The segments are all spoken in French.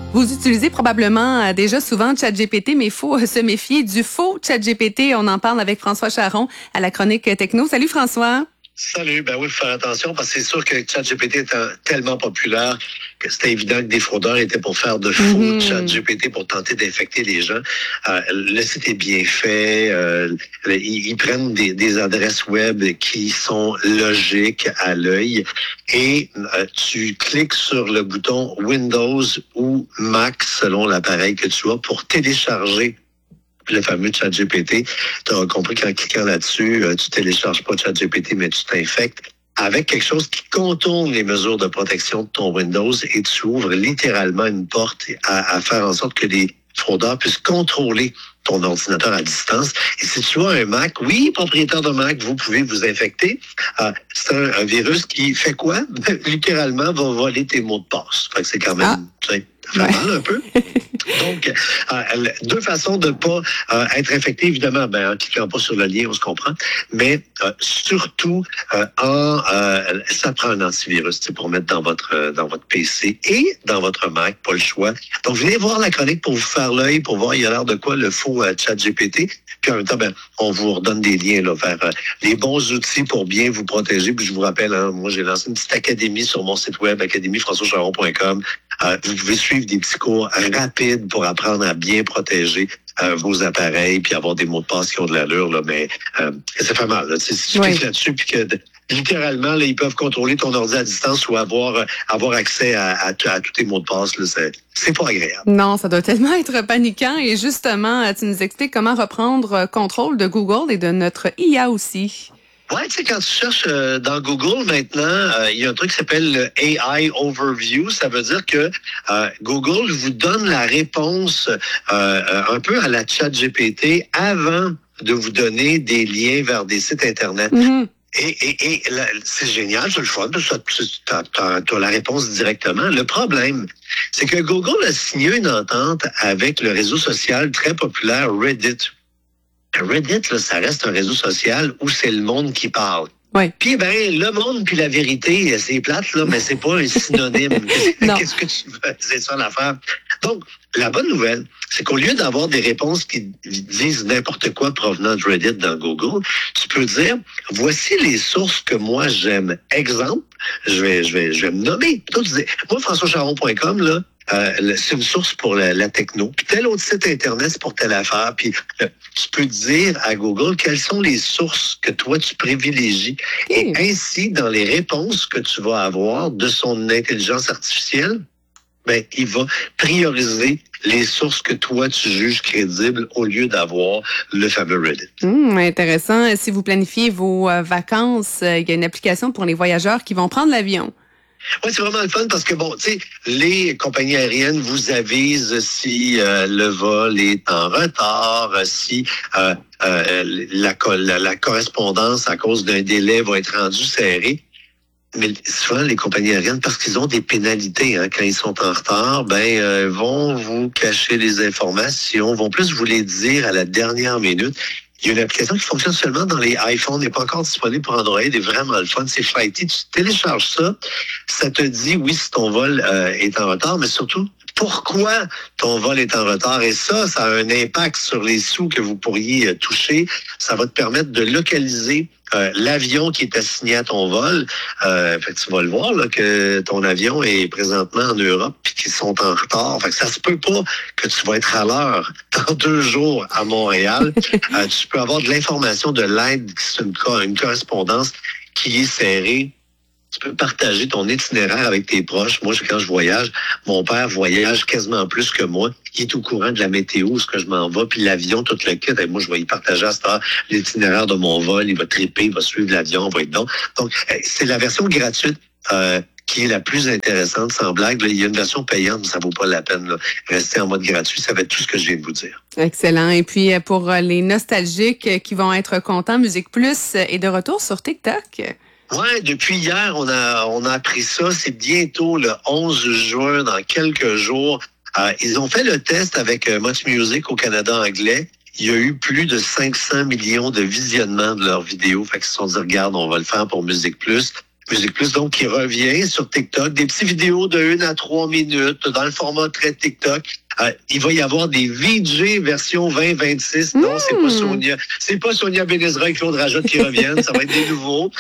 Vous utilisez probablement déjà souvent ChatGPT, mais il faut se méfier du faux ChatGPT. On en parle avec François Charon à la chronique Techno. Salut François. Salut, ben oui, il faut faire attention parce que c'est sûr que ChatGPT est tellement populaire que c'était évident que des fraudeurs étaient pour faire de faux ChatGPT pour tenter d'infecter les gens. Le site est bien fait. Ils prennent des adresses web qui sont logiques à l'œil et tu cliques sur le bouton Windows ou Mac selon l'appareil que tu as pour télécharger le fameux ChatGPT. Tu auras compris qu'en cliquant là-dessus, tu télécharges pas ChatGPT, mais tu t'infectes avec quelque chose qui contourne les mesures de protection de ton Windows et tu ouvres littéralement une porte à faire en sorte que les fraudeurs puissent contrôler ton ordinateur à distance. Et si tu as un Mac, oui, propriétaire de Mac, vous pouvez vous infecter. C'est un virus qui fait quoi? Littéralement, va voler tes mots de passe. Fait que c'est quand même... Ça fait mal un peu. Donc, deux façons de pas être infecté, évidemment, en cliquant pas sur le lien, on se comprend, mais surtout ça prend un antivirus pour mettre dans votre PC et dans votre Mac, pas le choix. Donc, venez voir la chronique pour vous faire l'œil, pour voir il y a l'air de quoi le faux ChatGPT. Puis en même temps, on vous redonne des liens là, vers les bons outils pour bien vous protéger. Puis je vous rappelle, moi j'ai lancé une petite académie sur mon site web, académiefrançoischaron.com. Vous pouvez suivre des petits cours rapides pour apprendre à bien protéger vos appareils puis avoir des mots de passe qui ont de l'allure, là, mais ça fait mal. Là. Si tu cliques là-dessus puis que littéralement, là, ils peuvent contrôler ton ordi à distance ou avoir accès à tous tes mots de passe, là, c'est pas agréable. Non, ça doit tellement être paniquant. Et justement, tu nous expliques comment reprendre contrôle de Google et de notre IA aussi. Ouais, tu sais, quand tu cherches dans Google maintenant, il y a un truc qui s'appelle le AI Overview. Ça veut dire que Google vous donne la réponse un peu à la ChatGPT avant de vous donner des liens vers des sites Internet. Mm-hmm. Et là, c'est génial, c'est le fun, parce que tu as la réponse directement. Le problème, c'est que Google a signé une entente avec le réseau social très populaire Reddit. Reddit, là, ça reste un réseau social où c'est le monde qui parle. Oui. Puis, le monde puis la vérité, c'est plate, là, mais c'est pas un synonyme. Qu'est-ce que tu veux? C'est ça l'affaire. Donc, la bonne nouvelle, c'est qu'au lieu d'avoir des réponses qui disent n'importe quoi provenant de Reddit dans Google, tu peux dire, voici les sources que moi j'aime. Exemple, je vais me nommer. Toi, tu dis, moi, françoischaron.com, là, c'est une source pour la techno. Puis tel autre site Internet, c'est pour telle affaire. Puis tu peux dire à Google quelles sont les sources que toi, tu privilégies. Et ainsi, dans les réponses que tu vas avoir de son intelligence artificielle, il va prioriser les sources que toi, tu juges crédibles au lieu d'avoir le fameux Reddit. Intéressant. Si vous planifiez vos vacances, il y a une application pour les voyageurs qui vont prendre l'avion. Oui, c'est vraiment le fun parce que, les compagnies aériennes vous avisent si le vol est en retard, si la correspondance à cause d'un délai va être rendue serrée. Mais souvent, les compagnies aériennes, parce qu'ils ont des pénalités quand ils sont en retard, vont vous cacher les informations, vont plus vous les dire à la dernière minute. Il y a une application qui fonctionne seulement dans les iPhones, n'est pas encore disponible pour Android, est vraiment le fun, c'est Flighty. Tu télécharges ça, ça te dit, oui, si ton vol est en retard, mais surtout, pourquoi ton vol est en retard. Et ça a un impact sur les sous que vous pourriez toucher. Ça va te permettre de localiser l'avion qui est assigné à ton vol. Fait que tu vas le voir là, que ton avion est présentement en Europe et qu'ils sont en retard. Fait que ça se peut pas que tu vas être à l'heure dans 2 jours à Montréal. Tu peux avoir de l'information, de l'aide, c'est une correspondance qui est serrée. Tu peux partager ton itinéraire avec tes proches. Moi, quand je voyage, mon père voyage quasiment plus que moi. Il est au courant de la météo, où est-ce que je m'en vais, puis l'avion, tout le kit. Et moi, je vais y partager à cette heure l'itinéraire de mon vol. Il va triper, il va suivre l'avion, il va être bon. Donc, c'est la version gratuite qui est la plus intéressante, sans blague. Là, il y a une version payante, mais ça vaut pas la peine. Là. Rester en mode gratuit, ça va être tout ce que je viens de vous dire. Excellent. Et puis, pour les nostalgiques qui vont être contents, Musique Plus est de retour sur TikTok. Ouais, depuis hier, on a appris ça. C'est bientôt le 11 juin, dans quelques jours. Ils ont fait le test avec Much Music au Canada anglais. Il y a eu plus de 500 millions de visionnements de leurs vidéos. Fait qu'ils se sont dit, regarde, on va le faire pour Musique Plus. Musique Plus, donc, qui revient sur TikTok, des petites vidéos de 1 à 3 minutes dans le format très TikTok. Il va y avoir des VJ version 2026. Non, c'est pas Sonia Benezra et Claude Rajotte qui reviennent. Ça va être des nouveaux.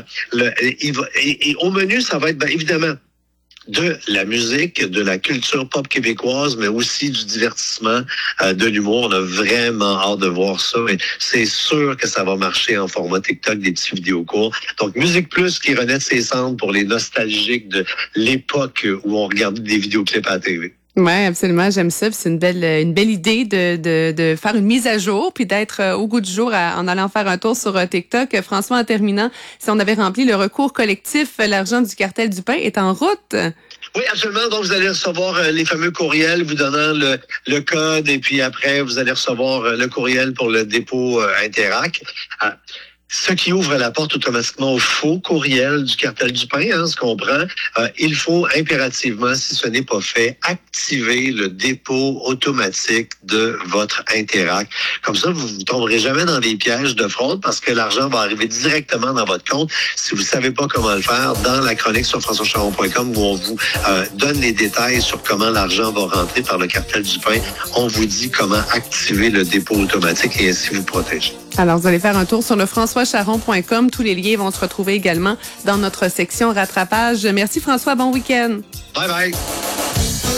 Et au menu, ça va être, évidemment, de la musique, de la culture pop québécoise, mais aussi du divertissement, de l'humour. On a vraiment hâte de voir ça. Et c'est sûr que ça va marcher en format TikTok, des petits vidéos courts. Donc, Musique Plus qui renaît de ses cendres pour les nostalgiques de l'époque où on regardait des vidéoclips à la TV. Oui, absolument. J'aime ça. C'est une belle idée de faire une mise à jour puis d'être au goût du jour en allant faire un tour sur TikTok. François, en terminant, si on avait rempli le recours collectif, l'argent du cartel du pain est en route. Oui, absolument. Donc, vous allez recevoir les fameux courriels vous donnant le code et puis après, vous allez recevoir le courriel pour le dépôt Interac. Ce qui ouvre la porte automatiquement au faux courriel du cartel du pain, on se comprend. Il faut impérativement, si ce n'est pas fait, activer le dépôt automatique de votre Interac. Comme ça, vous ne tomberez jamais dans des pièges de fraude parce que l'argent va arriver directement dans votre compte. Si vous ne savez pas comment le faire, dans la chronique sur françoischaron.com où on vous donne les détails sur comment l'argent va rentrer par le cartel du pain, on vous dit comment activer le dépôt automatique et ainsi vous protéger. Alors, vous allez faire un tour sur le françoischaron.com. Tous les liens vont se retrouver également dans notre section rattrapage. Merci François, bon week-end. Bye bye.